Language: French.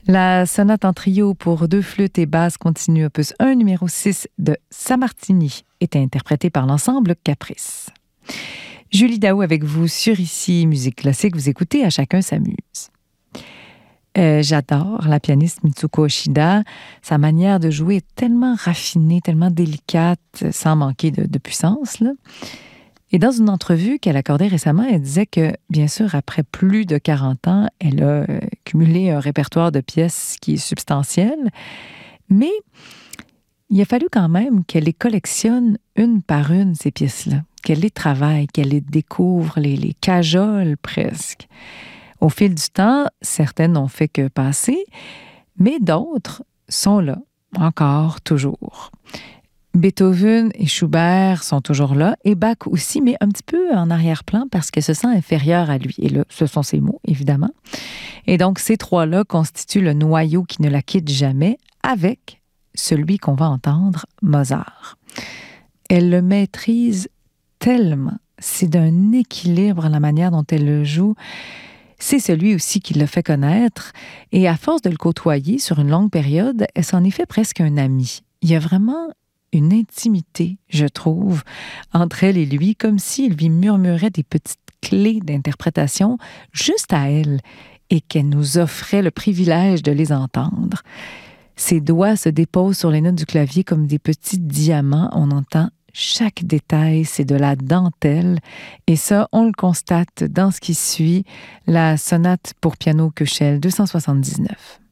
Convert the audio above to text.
La sonate en trio pour deux flûtes et basses continue opus 1, numéro 6 de Sammartini, était interprétée par l'ensemble Caprice. Julie Daou avec vous sur Ici Musique Classique. Vous écoutez À chacun s'amuse. J'adore la pianiste Mitsuko Oshida. Sa manière de jouer est tellement raffinée, tellement délicate, sans manquer de puissance, là. Et dans une entrevue qu'elle accordait récemment, elle disait que, bien sûr, après plus de 40 ans, elle a cumulé un répertoire de pièces qui est substantiel, mais il a fallu quand même qu'elle les collectionne une par une, ces pièces-là, qu'elle les travaille, qu'elle les découvre, les cajole presque. Au fil du temps, certaines n'ont fait que passer, mais d'autres sont là, encore, toujours. Beethoven et Schubert sont toujours là, et Bach aussi, mais un petit peu en arrière-plan parce qu'elle se sent inférieure à lui. Et là, ce sont ses mots, évidemment. Et donc, ces trois-là constituent le noyau qui ne la quitte jamais, avec celui qu'on va entendre, Mozart. Elle le maîtrise tellement. C'est d'un équilibre la manière dont elle le joue. C'est celui aussi qui l'a fait connaître. Et à force de le côtoyer sur une longue période, elle s'en est fait presque un ami. Il y a vraiment une intimité, je trouve, entre elle et lui, comme s'il lui murmurait des petites clés d'interprétation juste à elle et qu'elle nous offrait le privilège de les entendre. Ses doigts se déposent sur les notes du clavier comme des petits diamants. On entend chaque détail, c'est de la dentelle. Et ça, on le constate dans ce qui suit, la sonate pour piano Köchel 279.